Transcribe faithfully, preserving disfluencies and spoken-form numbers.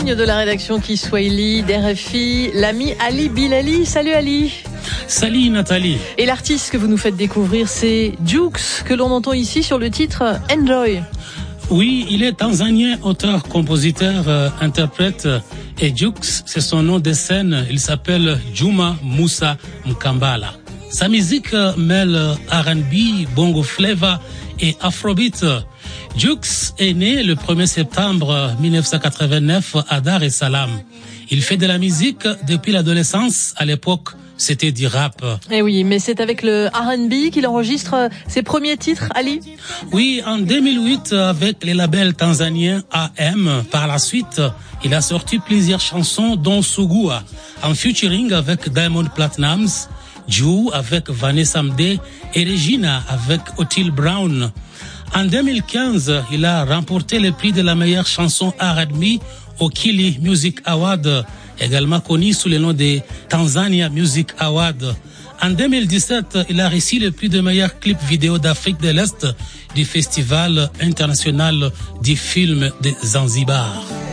compagne de la rédaction Kiswahili d'R F I, l'ami Ali Bilali. Salut Ali. Salut Nathalie. Et l'artiste que vous nous faites découvrir, c'est Jux, que l'on entend ici sur le titre Enjoy. Oui, il est tanzanien, auteur, compositeur, euh, interprète. Et Jux, c'est son nom de scène. Il s'appelle Juma Musa Mkambala. Sa musique mêle R and B, bongo flava et afrobeat. Jux est né le premier septembre mille neuf cent quatre-vingt-neuf à Dar es Salaam. Il fait de la musique depuis l'adolescence. À l'époque, c'était du rap. Eh oui, mais c'est avec le R and B qu'il enregistre ses premiers titres, Ali? Oui, en deux mille huit, avec les labels tanzaniens A M. Par la suite, il a sorti plusieurs chansons, dont Sugua, en featuring avec Diamond Platnumz, Ju avec Vanessa Mdee et Regina avec Otile Brown. En deux mille quinze, il a remporté le prix de la meilleure chanson R and B au Kili Music Award, également connu sous le nom de Tanzania Music Award. En deux mille dix-sept, il a reçu le prix de meilleur clip vidéo d'Afrique de l'Est du Festival international du film de Zanzibar.